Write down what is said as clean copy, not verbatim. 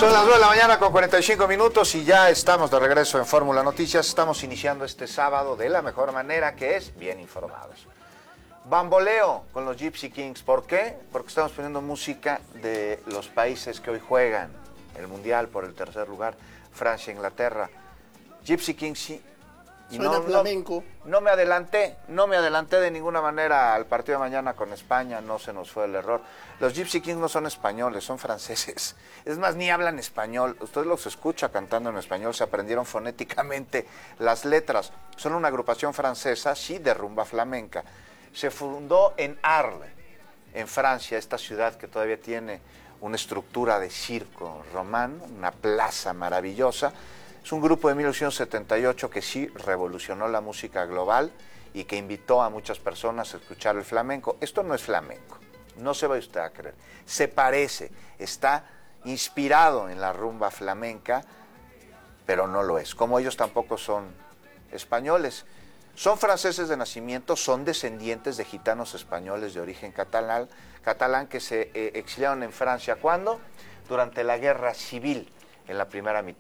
Son las 2 de la mañana con 45 minutos y ya estamos de regreso en Fórmula Noticias. Estamos iniciando este sábado de la mejor manera, que es bien informados. Bamboleo con los Gypsy Kings. ¿Por qué? Porque estamos poniendo música de los países que hoy juegan el Mundial por el tercer lugar, Francia e Inglaterra. Gypsy Kings, sí. Y Suena flamenco. No me adelanté de ninguna manera al partido de mañana con España, no se nos fue el error. Los Gypsy Kings no son españoles, son franceses. Es más, ni hablan español. Usted los escucha cantando en español, se aprendieron fonéticamente las letras. Son una agrupación francesa, sí, de rumba flamenca. Se fundó en Arles, en Francia, esta ciudad que todavía tiene una estructura de circo romano, una plaza maravillosa. Es un grupo de 1978 que sí revolucionó la música global y que invitó a muchas personas a escuchar el flamenco. Esto no es flamenco, no se va usted a creer. Se parece, está inspirado en la rumba flamenca, pero no lo es. Como ellos tampoco son españoles. Son franceses de nacimiento, son descendientes de gitanos españoles de origen catalán que se exiliaron en Francia. ¿Cuándo? Durante la Guerra Civil, en la primera mitad